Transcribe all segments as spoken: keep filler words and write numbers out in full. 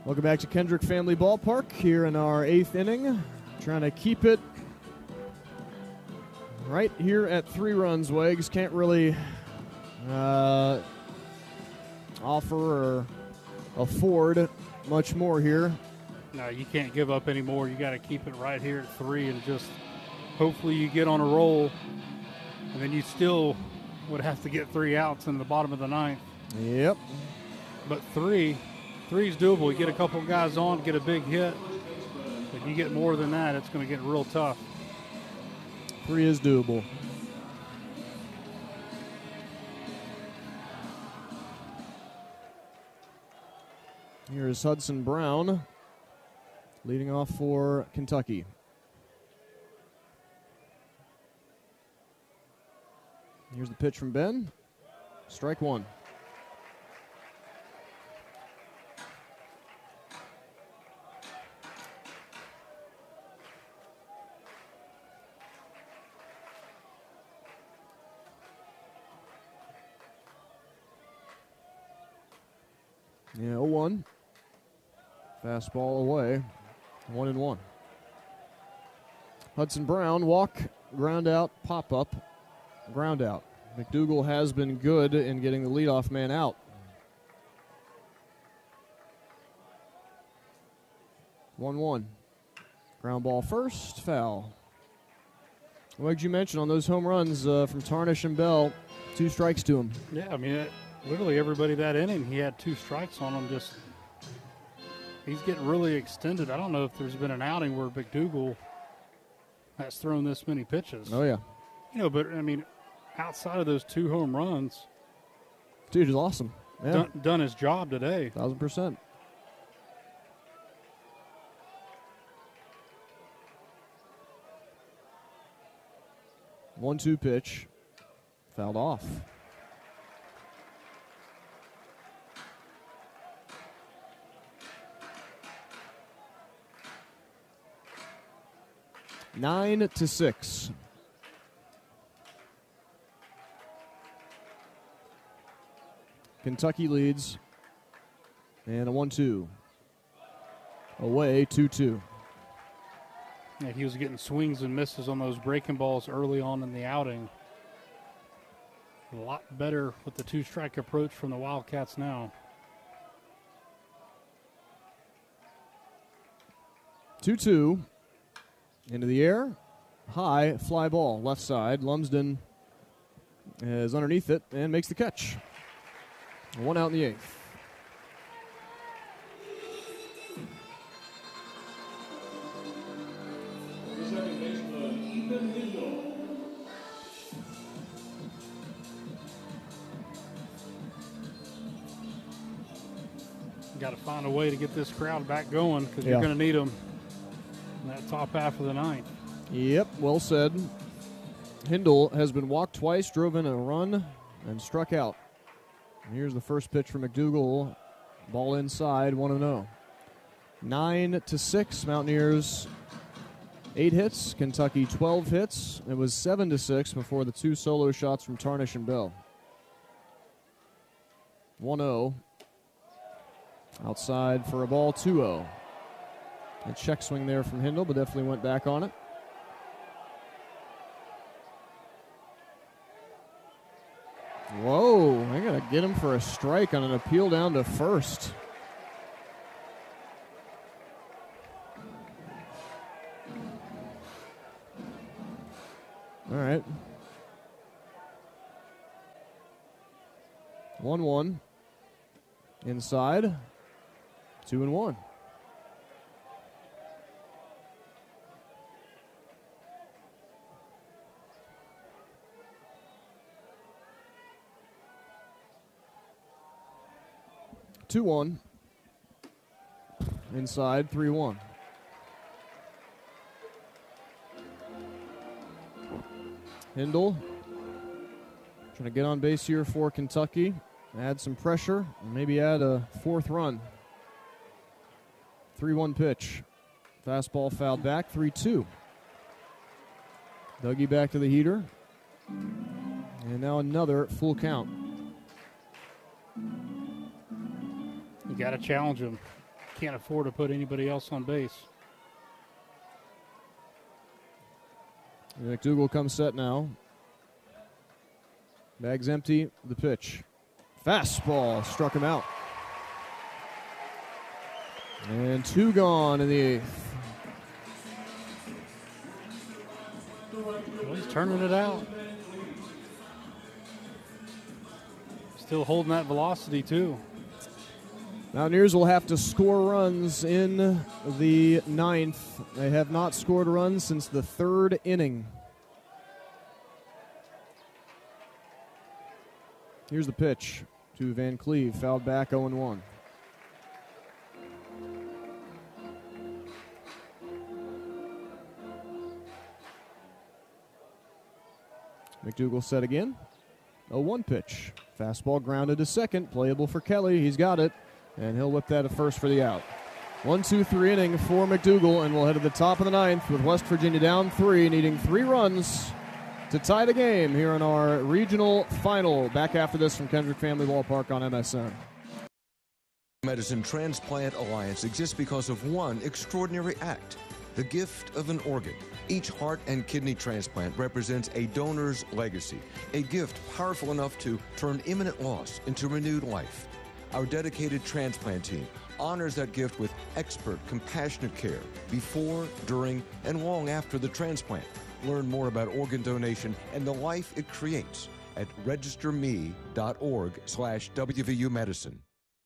Welcome back to Kendrick Family Ballpark here in our eighth inning. Trying to keep it right here at three runs. Wags can't really uh, offer or afford much more here. No, you can't give up any more. You got to keep it right here at three and just hopefully you get on a roll. And then you still would have to get three outs in the bottom of the ninth. Yep. But three, three's doable. You get a couple guys on, get a big hit. If you get more than that, it's going to get real tough. Three is doable. Here is Hudson Brown leading off for Kentucky. Here's the pitch from Ben. Strike one. Yeah, oh one. Fastball away. One and one. Hudson Brown, walk, ground out, pop up, ground out. McDougal has been good in getting the leadoff man out. one one. Ground ball first, foul. What did you mention on those home runs uh, from Tarnish and Bell? Two strikes to him. Yeah, I mean, it, literally everybody that inning, he had two strikes on him. Just he's getting really extended. I don't know if there's been an outing where McDougal has thrown this many pitches. Oh, yeah. You know, but, I mean, outside of those two home runs. Dude, he's awesome. Yeah. Done, done his job today. Thousand percent. One two pitch. Fouled off. Nine to six. Kentucky leads. And a one two. Away, two two. Yeah, he was getting swings and misses on those breaking balls early on in the outing. A lot better with the two-strike approach from the Wildcats now. two two. Into the air. High fly ball. Left side. Lumsden is underneath it and makes the catch. One out in the eighth. Got to find a way to get this crowd back going because Yeah. you're going to need them in that top half of the ninth. Yep, well said. Hindle has been walked twice, drove in a run, and struck out. And here's the first pitch for McDougal. Ball inside, one and oh. Nine to six, Mountaineers. Eight hits, Kentucky twelve hits. It was seven to six before the two solo shots from Tarnish and Bell. one oh. Outside for a ball, two oh. A check swing there from Hindle, but definitely went back on it. Whoa, I got to get him for a strike on an appeal down to first. All right. one one. Inside. Two and one. two one. Inside, three one. Hindle trying to get on base here for Kentucky. Add some pressure, and maybe add a fourth run. three one pitch. Fastball fouled back, three two. Dougie back to the heater. And now another full count. You got to challenge him. can't afford to put anybody else on base. McDougal comes set now. Bag's empty. The pitch. Fastball struck him out. And two gone in the eighth. Well, he's turning it out. Still holding that velocity, too. Mountaineers will have to score runs in the ninth. They have not scored runs since the third inning. Here's the pitch to Van Cleve. Fouled back oh and one. McDougal set again. oh one pitch. Fastball grounded to second. Playable for Kelly. He's got it. And he'll whip that at first for the out. One, two, three inning for McDougal, and we'll head to the top of the ninth with West Virginia down three, needing three runs to tie the game here in our regional final. Back after this from Kendrick Family Ballpark on M S N. Medicine Transplant Alliance exists because of one extraordinary act, the gift of an organ. Each heart and kidney transplant represents a donor's legacy, a gift powerful enough to turn imminent loss into renewed life. Our dedicated transplant team honors that gift with expert, compassionate care before, during, and long after the transplant. Learn more about organ donation and the life it creates at registerme.org slash WVU Medicine.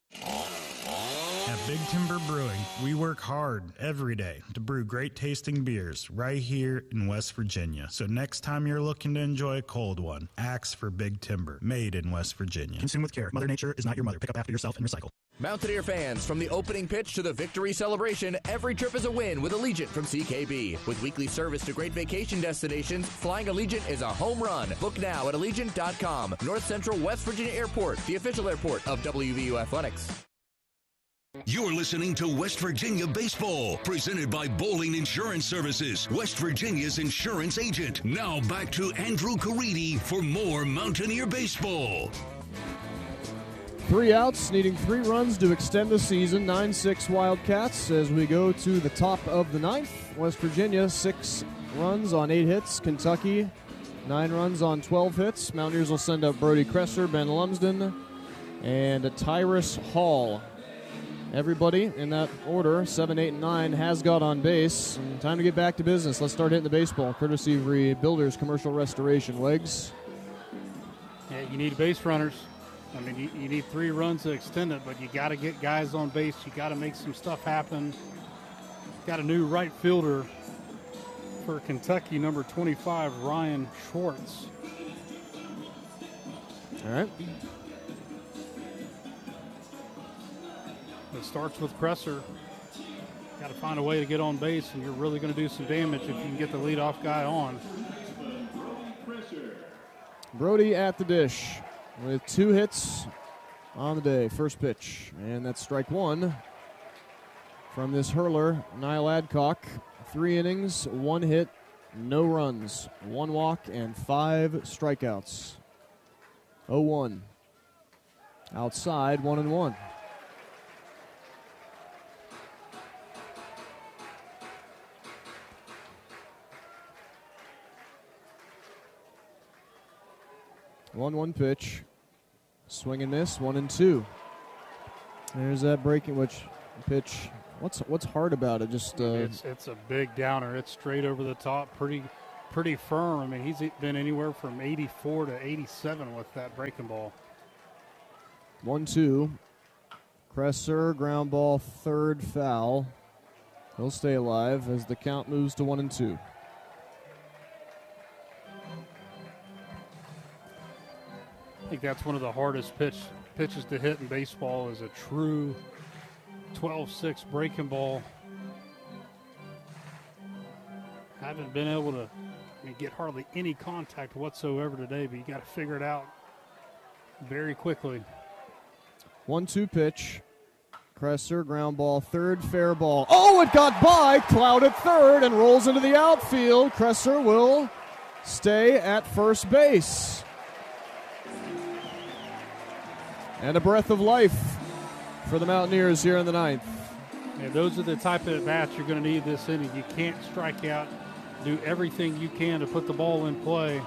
At Big Timber Brewing, we work hard every day to brew great tasting beers right here in West Virginia. So next time you're looking to enjoy a cold one, ask for Big Timber, made in West Virginia. Consume with care. Mother Nature is not your mother. Pick up after yourself and recycle. Mountaineer fans, from the opening pitch to the victory celebration, every trip is a win with Allegiant from C K B. With weekly service to great vacation destinations, flying Allegiant is a home run. Book now at allegiant dot com. North Central West Virginia Airport, the official airport of W V U Athletics. You're listening to West Virginia Baseball, presented by Bowling Insurance Services, West Virginia's insurance agent. Now back to Andrew Caridi for more Mountaineer Baseball. Three outs, needing three runs to extend the season. nine six Wildcats as we go to the top of the ninth. West Virginia, six runs on eight hits. Kentucky, nine runs on twelve hits. Mountaineers will send up Brody Kresser, Ben Lumsden, and Tyrus Hall. Everybody in that order, seven, eight, and nine, has got on base. And time to get back to business. Let's start hitting the baseball, courtesy of Rebuilders Commercial Restoration. Legs. Yeah, you need base runners. I mean, you, you need three runs to extend it, but you got to get guys on base. You got to make some stuff happen. Got a new right fielder for Kentucky, number twenty-five, Ryan Schwartz. All right. It starts with Kresser. Got to find a way to get on base, and you're really going to do some damage if you can get the leadoff guy on. Brody at the dish with two hits on the day. First pitch, and that's strike one from this hurler, Niall Adcock. Three innings, one hit, no runs, one walk, and five strikeouts. oh one. Outside, one and one. one one pitch. Swing and miss, one and two. There's that breaking which pitch. What's what's hard about it? Just uh, it's it's a big downer. It's straight over the top, pretty pretty firm. I mean, he's been anywhere from eighty-four to eighty-seven with that breaking ball. one two. Kresser, ground ball, third foul. He'll stay alive as the count moves to one and two. I think that's one of the hardest pitch pitches to hit in baseball is a true twelve six breaking ball. Haven't been able to I mean, get hardly any contact whatsoever today, but you got to figure it out very quickly. one two pitch. Kresser, ground ball, third, fair ball. Oh, it got by. Cloud at third and rolls into the outfield. Kresser will stay at first base. And a breath of life for the Mountaineers here in the ninth. Yeah, those are the type of at-bats you're going to need this inning. You can't strike out. Do everything you can to put the ball in play.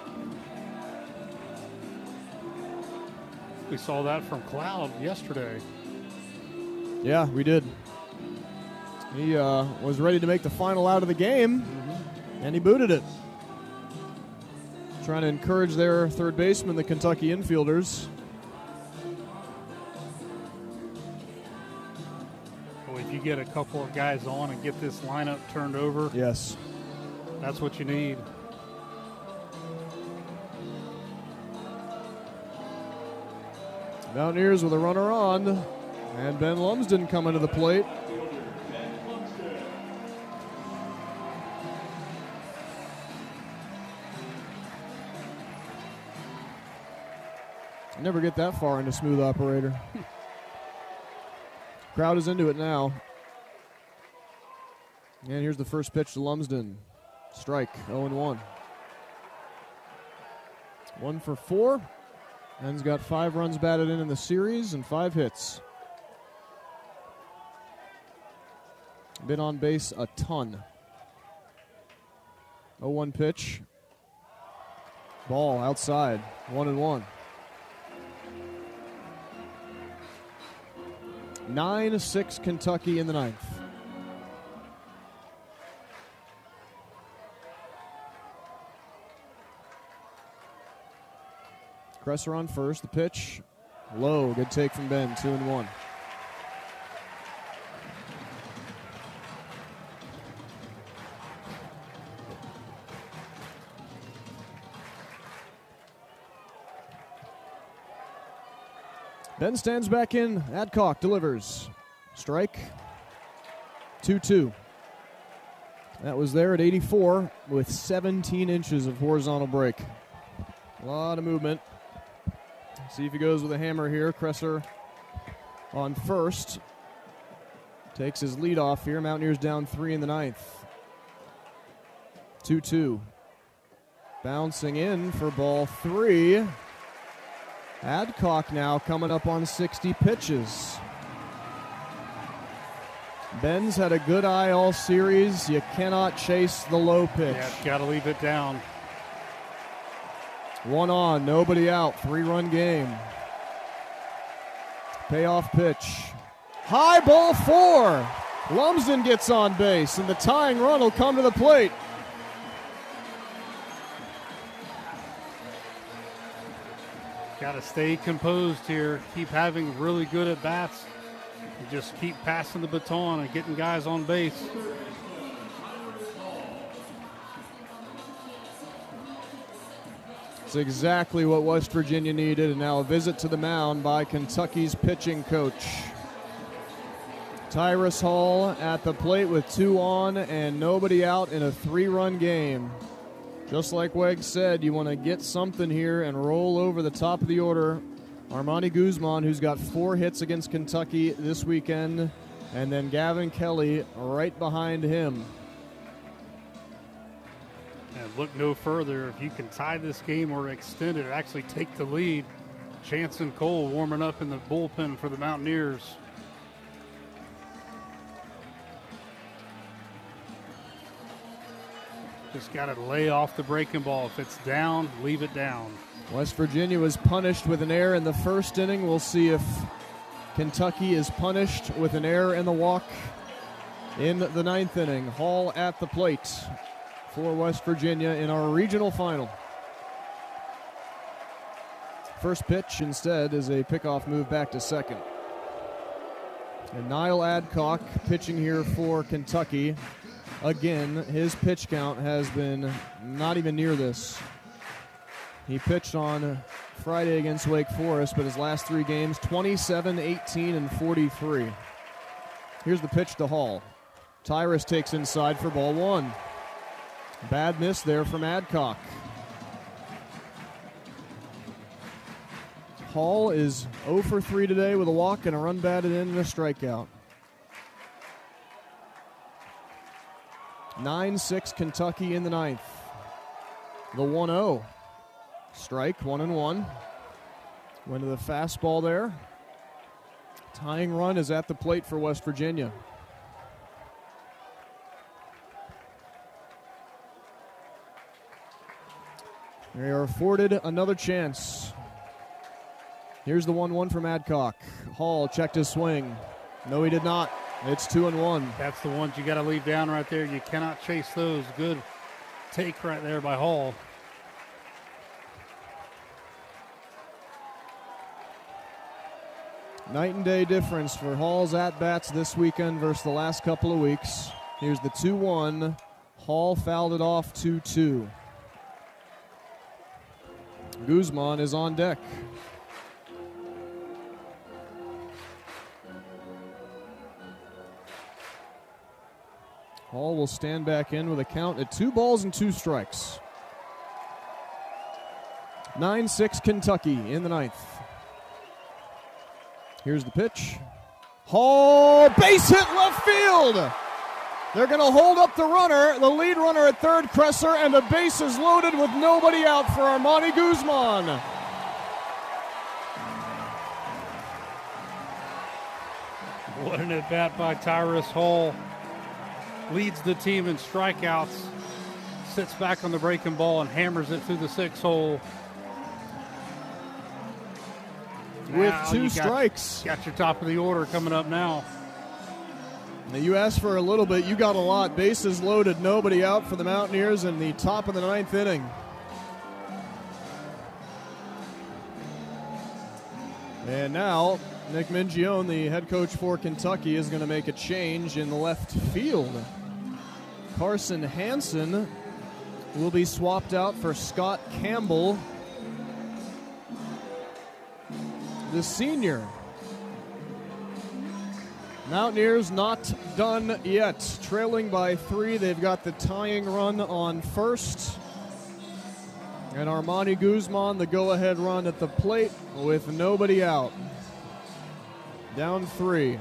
We saw that from Cloud yesterday. Yeah, we did. He uh, was ready to make the final out of the game, Mm-hmm. and he booted it. Trying to encourage their third baseman, the Kentucky infielders. Well, if you get a couple of guys on and get this lineup turned over, Yes. that's what you need. Mountaineers with a runner on, and Ben Lumsden coming to the plate. I never get that far into smooth operator. Crowd is into it now. And here's the first pitch to Lumsden. Strike, oh and one. One for four. Ben's got five runs batted in in the series and five hits. Been on base a ton. oh one pitch. Ball outside, one and one. nine six Kentucky in the ninth. Cresser on first. The pitch low. Good take from Ben. Two and one. Ben stands back in. Adcock delivers. Strike. two two. That was there at eighty-four with seventeen inches of horizontal break. A lot of movement. See if he goes with a hammer here. Cresser on first. Takes his lead off here. Mountaineers down three in the ninth. two two. Bouncing in for ball three. Adcock now coming up on sixty pitches. Ben's had a good eye all series. You cannot chase the low pitch. Yeah, got to leave it down. One on, nobody out, three-run game. Payoff pitch. High ball four. Lumsden gets on base, and the tying run will come to the plate. Got to stay composed here. Keep having really good at-bats. And just keep passing the baton and getting guys on base. It's exactly what West Virginia needed, and now a visit to the mound by Kentucky's pitching coach. Tyrus Hall at the plate with two on and nobody out in a three-run game. Just like Weg said, you want to get something here and roll over the top of the order. Armani Guzman, who's got four hits against Kentucky this weekend, and then Gavin Kelly right behind him. And look no further. If you can tie this game or extend it, or actually take the lead, Chance and Cole warming up in the bullpen for the Mountaineers. Just got to lay off the breaking ball. If it's down, leave it down. West Virginia was punished with an error in the first inning. We'll see if Kentucky is punished with an error in the walk in the ninth inning. Hall at the plate for West Virginia in our regional final. First pitch instead is a pickoff move back to second. And Niall Adcock pitching here for Kentucky. Again, his pitch count has been not even near this. He pitched on Friday against Wake Forest, but his last three games, twenty-seven, eighteen, and forty-three. Here's the pitch to Hall. Tyrus takes inside for ball one. Bad miss there from Adcock. Hall is oh for three today with a walk and a run batted in and a strikeout. nine six Kentucky in the ninth. The one oh. Strike, one and one. Went to the fastball there. Tying run is at the plate for West Virginia. They are afforded another chance. Here's the one one from Adcock. Hall checked his swing. No, he did not. It's two and one. That's the ones you got to leave down right there. You cannot chase those. Good take right there by Hall. Night and day difference for Hall's at-bats this weekend versus the last couple of weeks. Here's the two one. Hall fouled it off two two. Guzman is on deck. Hall will stand back in with a count at two balls and two strikes. nine six Kentucky in the ninth. Here's the pitch. Hall, base hit left field. They're going to hold up the runner, the lead runner at third, Kresser, and the base is loaded with nobody out for Armani Guzman. What an at-bat by Tyrus Hall. Leads the team in strikeouts, sits back on the breaking ball and hammers it through the six hole. With Now two you got- strikes. Got your top of the order coming up now. Now you asked for a little bit, you got a lot. Bases loaded, nobody out for the Mountaineers in the top of the ninth inning. And now, Nick Mingione, the head coach for Kentucky, is going to make a change in the left field. Carson Hansen will be swapped out for Scott Campbell, the senior. Mountaineers not done yet. Trailing by three. They've got the tying run on first. And Armani Guzman, the go-ahead run at the plate with nobody out. Down three.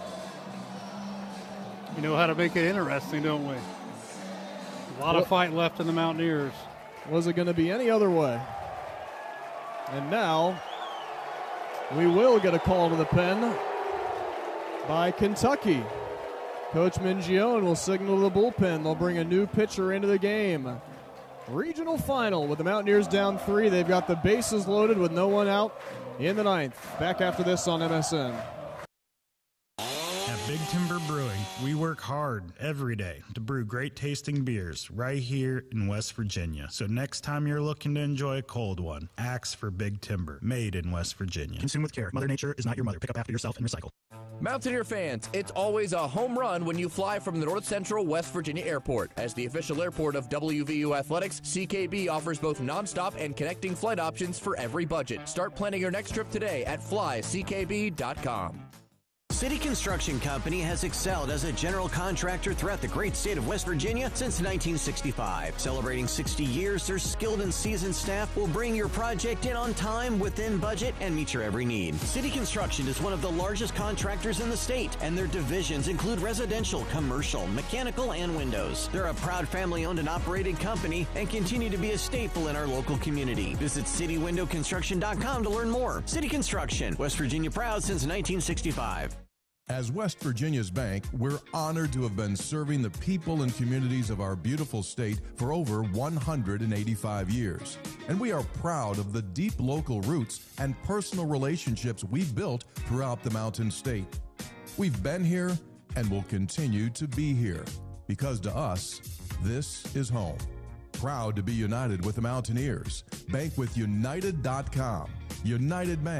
You know how to make it interesting, don't we? A lot Well- of fight left in the Mountaineers. Was it going to be any other way? And now we will get a call to the pen by Kentucky. Coach Mingione will signal to the bullpen. They'll bring a new pitcher into the game. Regional final with the Mountaineers down three. They've got the bases loaded with no one out in the ninth. Back after this on M S N. At Big Timber Brewing, we work hard every day to brew great tasting beers right here in West Virginia. So next time you're looking to enjoy a cold one, ask for Big Timber, made in West Virginia. Consume with care. Mother Nature is not your mother. Pick up after yourself and recycle. Mountaineer fans, it's always a home run when you fly from the North Central West Virginia Airport. As the official airport of W V U Athletics, C K B offers both nonstop and connecting flight options for every budget. Start planning your next trip today at fly c k b dot com. City Construction Company has excelled as a general contractor throughout the great state of West Virginia since nineteen sixty-five. Celebrating sixty years, their skilled and seasoned staff will bring your project in on time, within budget, and meet your every need. City Construction is one of the largest contractors in the state, and their divisions include residential, commercial, mechanical, and windows. They're a proud family-owned and operated company and continue to be a staple in our local community. Visit city window construction dot com to learn more. City Construction, West Virginia proud since nineteen sixty-five. As West Virginia's bank, we're honored to have been serving the people and communities of our beautiful state for over one hundred eighty-five years. And we are proud of the deep local roots and personal relationships we've built throughout the Mountain State. We've been here and will continue to be here because to us, this is home. Proud to be united with the Mountaineers. Bank with United dot com. United Bank.